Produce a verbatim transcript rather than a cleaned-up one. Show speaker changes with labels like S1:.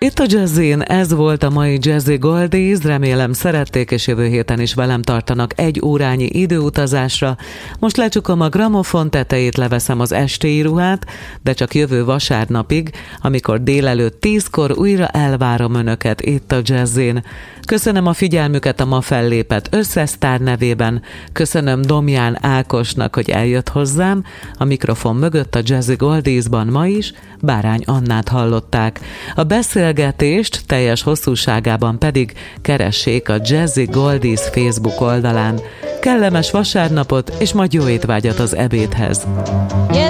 S1: Itt a Jazzin, ez volt a mai Jazzy Goldies, remélem szerették, és jövő héten is velem tartanak egy órányi időutazásra. Most lecsukom a gramofon tetejét, leveszem az estéi ruhát, de csak jövő vasárnapig, amikor délelőtt tízkor újra elvárom önöket itt a Jazzin. Köszönöm a figyelmüket a ma fellépett összes sztár nevében, köszönöm Domján Ákosnak, hogy eljött hozzám, a mikrofon mögött a Jazzy Goldiesban ma is Bárány Annát hallották. A beszélgetést teljes hosszúságában pedig keressék a Jazzy Goldies Facebook oldalán. Kellemes vasárnapot és majd jó étvágyat az ebédhez!